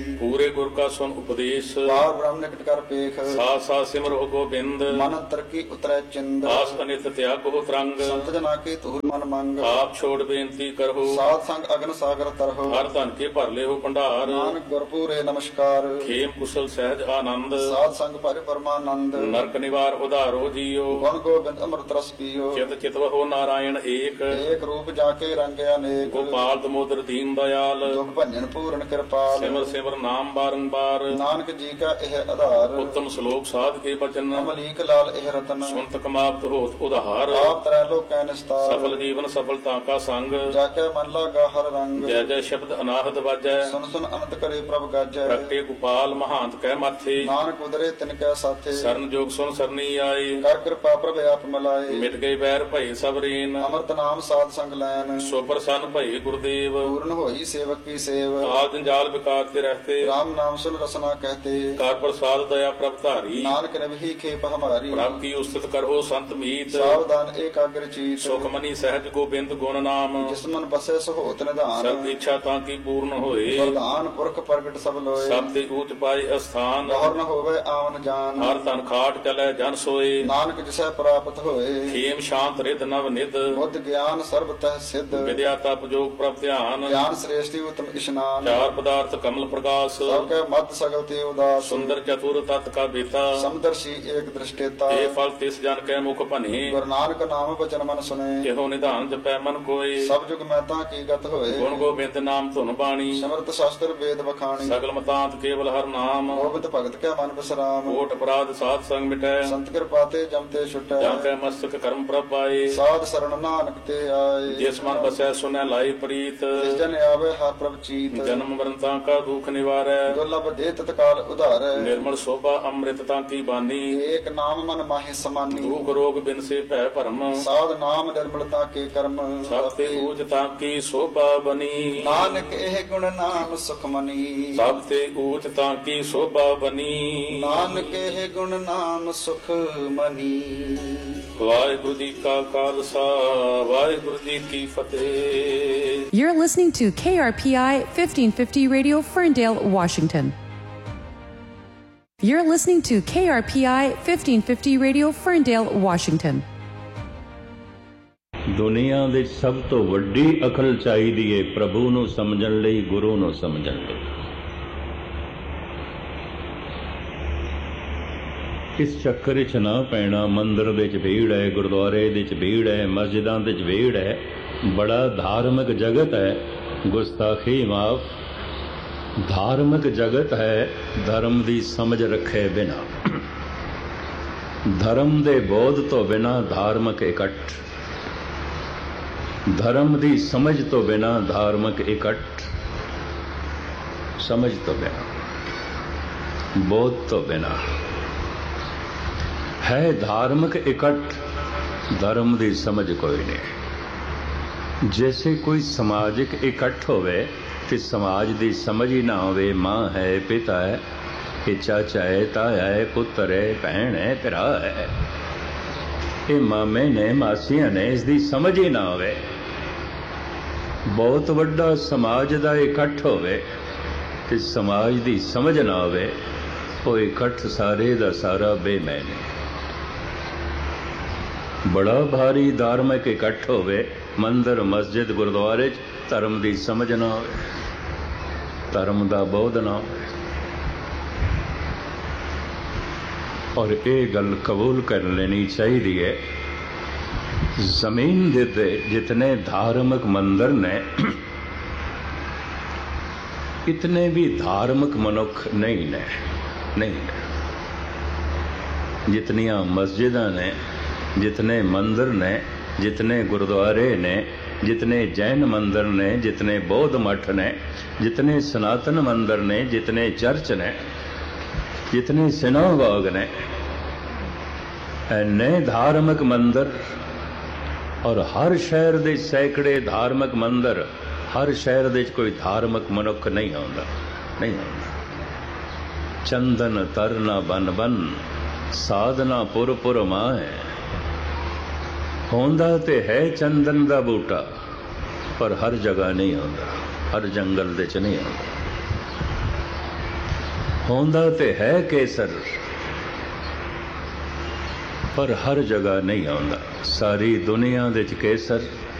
ਪੂਰੇ ਗੁਰ ਕਾ ਸੁਨ ਉਪਦੇਸ਼, ਪਾਰ ਬ੍ਰਹਮ ਨਿਕਟ ਕਰ ਪੇਖ। ਸਾਥ ਸਾਥ ਸਿਮਰੋ ਗੋਬਿੰਦ, ਮਨ ਅੰਤਰ ਕੀ ਉਤਰੈ ਚਿੰਦ। ਆਸ ਅਨਿਤ ਤਿਆਗੋ ਤਰੰਗ, ਸੰਤ ਜਨਾ ਕੀ ਤੂਰ ਮਨ ਮੰਗ। ਆਪ ਛੋੜ ਬੇਨਤੀ ਕਰੋ, ਸਾਧ ਸੰਗ ਅਗਨ ਸਾਗਰ ਤਰਹੁ। ਹਰ ਧਨ ਕੇ ਭਰ ਲਿਓ ਭੰਡਾਰ, ਨਾਨਕ ਗੁਰ ਪੂਰੇ ਨਮਸਕਾਰ। ਖੇਮ ਕੁਸ਼ਲ ਸਹਿਜ ਆਨੰਦ, ਸਾਧ ਸੰਗ ਭਰੇ ਪਰਮਾਨੰਦ। ਨਰਕ ਨਿਵਾਰ ਉਧਾਰੋ ਜੀਓ, ਗੁਣ ਗੋਬਿੰਦ ਅੰਮ੍ਰਿਤ ਰਸ ਪੀਓ। ਚਿਤ ਚਿਤਵਹੁ ਨਾਰਾਇਣ ਏਕ, ਏਕ ਰੂਪ ਜਾ ਕੇ ਰੰਗ ਅਨੇਕ। ਗੋਪਾਲ ਦਮੋਦਰ ਦੀਨ ਦਇਆਲ, ਦੁਖ ਭੰਜਨ ਪੂਰਨ ਕਿਰਪਾਲ। ਸਿਮਰ ਸਿਮਰ ਨਾਮ ਬਾਰੰਬਾਰ, ਨਾਨਕ ਜੀ ਕਾ ਇਹ ਆਧਾਰ। ਉੱਤਮ ਸ਼ਲੋਕ ਸਾਧ ਕੇ ਬਚਨ, ਅਮਲੀਕ ਲਾਲ ਇਹ ਰਤਨ। ਸੁਨਤ ਕਮਾਵਤ ਹੋਤ ਉਧਾਰ, ਆਪ ਤਰੈ ਲੋਕੈ ਨਿਸਤਾਰ। ਸਫਲ ਜੀਵਨ ਸਫਲਤਾ ਕਾ ਸੰਗ, ਜਾ ਕੇ ਮਨ ਲਾਗਾ ਹਰ ਰੰਗ। ਜੈ ਜੈ ਸ਼ਬਦ ਅਨਾਹਦ ਵਾਜੈ, ਸੁਨ ਸੁਨ ਅਨੰਤ ਕਰੇ ਪ੍ਰਭ ਗਾਜੈ। ਪ੍ਰਗਟੇ ਗੋਪਾਲ ਮਹਾਂਤ ਕਹਿ ਮਾਥੇ, ਨਾਨਕ ਉਦਰੇ ਤਿਨ ਕੈ ਸਾਥੇ। ਸਰਨ ਜੋਗ ਸੁਨ ਸਰਨੀ ਆਏ, ਕਰ ਕਿਰਪਾ ਪ੍ਰਭ ਆਪ ਮਲਾਏ। ਮਿਟ ਗਏ ਬੈਰ ਭਏ ਸਭ ਰੀਨ, ਅੰਮ੍ਰਿਤ ਨਾਮ ਸਾਧ ਸੰਗ ਲੈਨ। ਸੋ ਪ੍ਰਸੰਨ ਭਏ ਗੁਰਦੇਵ, ਪੂਰਨ ਹੋਈ ਸੇਵਕ ਕੀ ਸੇਵ। ਆਲ ਜੰਜਾਲ ਵਿਕਾਰ ਤੇ ਰਹਤੇ, ਰਾਮ ਨਾਮ ਸੁਨ ਰਸਨਾ ਕਹਤੇ। ਕਰ ਪ੍ਰਸਾਦ ਦਇਆ ਪ੍ਰਭ ਧਾਰੀ, ਨਾਨਕ ਨਵਹੀ ਖੇਪ ਹਮਾਰੀ। ਪ੍ਰਭ ਕੀ ਉਸਤਤ ਕਰੋ ਸੰਤ ਮੀਤ, ਸਾਵਧਾਨ ਏਕਾਗਰ ਚੀਤ। ਸੁਖ ਮਨੀ ਸਹਿਜ ਗੋਬਿੰਦ ਗੁਣ ਨਾਮ, ਜਿਸ ਮਨ ਬਸੈ ਸਹੋਤ ਨਿਧਾਨ। ਸਭ ਇੱਛਾ ਤਾਂ ਕੀ ਪੂਰਨ ਹੋਏ, ਵਰਦਾਨ ਪੁਰਖ ਪ੍ਰਗਟ ਸਭ ਲੋਏ। ਸਭ ਤੇ ਊਚ ਪਾਏ ਅਸਥਾਨ, ਗੌਰ ਨ ਹੋਵੇ ਆਵਨ ਜਾਨ। ਹਰ ਤਨ ਖਾਟ ਚਲੈ ਜਨ ਸੋਏ, ਨਾਨਕ ਜਿਸੈ ਪ੍ਰਾਪਤ ਹੋਏ। ਖੇਮ ਸ਼ਾਂਤ ਰਿਦ ਨਵ ਨਿਧ, ਬੁੱਧ ਗਿਆਨ ਸਰਬ ਤਹਿ ਸਿੱਧ। ਵਿਦਿਆ ਤਪ ਜੋਗ ਪ੍ਰਭ ਧਿਆਨ, ਗਿਆਨ ਸ੍ਰੇਸ਼ਟੀ ਉਤਮ ਇਸ਼ਨਾਨ। ਚਾਰ ਪਦਾਰਥ ਕਮਲ ਪ੍ਰਕਾਸ਼, ਸਭ ਕੈ ਮਤ ਸਗਲ ਤੇ ਉਦਾਸ। ਸੁੰਦਰ ਚਤੁਰ ਤਤ ਕਾ ਬੇਤਾ, ਸਮਦਰਸ਼ੀ ਏਕ ਦ੍ਰਿਸ਼ਟੇਤਾ। ਇਹ ਫਲ ਤਿਸ ਜਨ ਕੈ ਮੁਖ ਭਨੇ, ਗੁਰੂ ਨਾਨਕ ਨਾਮ ਬਚਨ ਮਨ ਸੁਨੇ। ਇਹੋ ਨਿਧਾਨ ਜਪੈ ਮਨ ਕੋਏ, ਸਭ ਜੁਗ ਮਹਿਤਾ ਕੀ ਗਤ ਹੋਏ। ਗੁਣ ਗੋਬਿੰਦ ਨਾਮ ਧੁਨ ਬਾਣੀ, ਸਮਰਤ ਸ਼ਾਸਤਰ ਵੇਦ ਵਖਾਣੀ। ਸਗਲ ਮਤਾਂਤ ਕੇਵਲ ਹਰ ਨਾਮ, ਗੋਬਿੰਦ ਭਗਤ ਕੈ ਮਨ ਬਿਸਰਾਮ। ਕੋਟ ਅਪਰਾਧ ਸਾਧ ਸੰਗ ਮਿਟੈ, ਸੰਤ ਕਿਰਪਾ ਤੇ ਜਮ ਤੇ ਛੁਟੈ। ਜਾਂ ਕੈ ਮਸਤਕ ਕਰਮ ਪ੍ਰਭ ਪਾਏ, ਸਾਧ ਸਰਣ ਨਾਨਕ ਤੇ ਆਏ। ਜਿਸ ਮਨ ਬਸੈ ਸੁਨੈ ਲਾਈ ਪ੍ਰੀਤ, ਜਿਸ ਜਨ ਆਵੇ ਹਰ ਪ੍ਰਭ ਚੀਤ। ਜਨਮ ਮਰਨ ਤਾਂ ਕਾ ਦੁਖ ਨਿਵਾਰੈ, ਦੁਰਲਭ ਦੇ ਤਤਕਾਲ ਉਧਾਰੈ। ਨਿਰਮਲ ਸੋਭਾ ਅੰਮ੍ਰਿਤ ਤਾਂ ਕੀ ਬਾਨੀ, ਏਕ ਨਾਮ ਮਨ ਮਾਹਿ ਸਮਾਨੀ। ਦੁਖ ਰੋਗ ਬਿਨ ਸੇ ਭੈ ਭਰਮ, ਸਾਧ ਨਾਮ ਨਿਰਮਲਤਾ ਕੇ ਕਰਮ। ਸਭ ਤੇ ਊਚ ਤਾਂ ਕੀ ਸੋਭਾ ਬਨੀ, ਨਾਨਕ ਇਹ ਗੁਣ ਨਾਮ ਸੁਖ ਮਨੀ। ਸਭ ਤੇ ਊਚ ਤਾਂ ਕੀ ਸੋਭਾ ਬਨੀ। ਨਾਨਕ ਇਹ ਗੁਣ ਨਾਮ ਸੁਖ ਮਨੀ। ਵਾਹਿਗੁਰੂ ਜੀ ਕਾ ਖਾਲਸਾ, ਵਾਹਿਗੁਰੂ ਜੀ ਕੀ ਫਤਿਹ। You're listening to KRPI 1550 Radio, Ferndale, Washington. You're listening to KRPI 1550 Radio, Ferndale, Washington. ਦੁਨੀਆ ਦੇ ਸਭ ਤੋਂ ਵੱਡੀ ਅਕਲ ਚਾਹੀਦੀ ਏ ਪ੍ਰਭੂ ਨੂੰ ਸਮਝਣ ਲਈ, ਗੁਰੂ ਨੂੰ ਸਮਝਣ ਲਈ। ਇਸ ਚੱਕਰ ਵਿੱਚ ਨਾ ਪੈਣਾ। ਮੰਦਿਰ ਦੇ ਵਿੱਚ ਭੀੜ ਹੈ, ਗੁਰਦੁਆਰੇ ਦੇ ਵਿੱਚ ਭੀੜ ਹੈ, ਮਸਜਿਦਾਂ ਦੇ ਵਿੱਚ ਭੀੜ ਹੈ। ਬੜਾ ਧਾਰਮਿਕ ਜਗਤ ਹੈ, ਗੁਸਤਾਖੀ ਮਾਫ। ਧਾਰਮਿਕ ਜਗਤ ਹੈ, ਧਰਮ ਦੀ ਸਮਝ ਰੱਖੇ ਬਿਨਾ, ਧਰਮ ਦੇ ਬੋਧ ਤੋਂ ਬਿਨਾ ਧਾਰਮਿਕ ਇਕੱਠ, ਧਰਮ ਦੀ ਸਮਝ ਤੋਂ ਬਿਨਾ ਧਾਰਮਿਕ ਇਕੱਠ, ਸਮਝ ਤੋਂ ਬਿਨਾ, ਬੋਧ ਤੋਂ ਬਿਨਾ ਹੈ ਧਾਰਮਿਕ ਇਕੱਠ, ਧਰਮ ਦੀ ਸਮਝ ਕੋਈ ਨਹੀਂ। ਜੈਸੇ ਕੋਈ ਸਮਾਜਿਕ ਇਕੱਠ ਹੋਵੇ ਤੇ ਸਮਾਜ ਦੀ ਸਮਝ ਹੀ ਨਾ ਹੋਵੇ। ਮਾਂ ਹੈ, ਪਿਤਾ ਹੈ, ਇਹ ਚਾਚਾ ਹੈ, ਤਾਇਆ ਹੈ, ਪੁੱਤਰ ਹੈ, ਭੈਣ ਹੈ, ਭਰਾ ਹੈ, ਇਹ ਮਾਮੇ ਨੇ, ਮਾਸੀਆਂ ਨੇ, ਇਸ ਦੀ ਸਮਝ ਹੀ ਨਾ ਹੋਵੇ। ਬਹੁਤ ਵੱਡਾ ਸਮਾਜ ਦਾ ਇਕੱਠ ਹੋਵੇ ਤੇ ਸਮਾਜ ਦੀ ਸਮਝ ਨਾ ਹੋਵੇ, ਉਹ ਇਕੱਠ ਸਾਰੇ ਦਾ ਸਾਰਾ ਬੇਮੈਨ ਹੈ। ਬੜਾ ਭਾਰੀ ਧਾਰਮਿਕ ਇਕੱਠ ਹੋਵੇ, ਮੰਦਰ, ਮਸਜਿਦ, ਗੁਰਦੁਆਰੇ 'ਚ ਧਰਮ ਦੀ ਸਮਝ ਨਾ ਹੋਵੇ, ਧਰਮ ਦਾ ਬੋਧ ਨਾ ਹੋਵੇ। ਔਰ ਇਹ ਗੱਲ ਕਬੂਲ ਕਰ ਲੈਣੀ ਚਾਹੀਦੀ ਹੈ, ਜ਼ਮੀਨ ਦੇ ਤੇ ਜਿਤਨੇ ਧਾਰਮਿਕ ਮੰਦਰ ਨੇ, ਇਤਨੇ ਵੀ ਧਾਰਮਿਕ ਮਨੁੱਖ ਨਹੀਂ ਨੇ, ਨਹੀਂ। ਜਿਤਨੀਆਂ ਮਸਜਿਦਾਂ ਨੇ, जितने मंदिर ने, जितने गुरुद्वारे ने, जितने जैन मंदिर ने, जितने बौद्ध मठ ने, जितने सनातन मंदिर ने, जितने चर्च ने, जितने सिनागोग ने, नए धार्मिक मंदिर, और हर शहर दे सैकड़े धार्मिक मंदिर, हर शहर दे कोई धार्मिक मनुख नहीं आउंदा, नहीं आउंदा। चंदन तरना बन बन, साधना पुर पुर माए। होंदा ते है चंदन दा बूटा, पर हर जगह नहीं होंदा, हर जंगल दे च नहीं होंदा। ਹੋਂਦਾ ਤੇ ਹੈ ਕੇਸਰ, ਪਰ ਹਰ ਜਗ੍ਹਾ ਨਹੀਂ ਆਉਂਦਾ। ਸਾਰੀ ਦੁਨੀਆ ਦੇ ਚ ਕੇਸਰ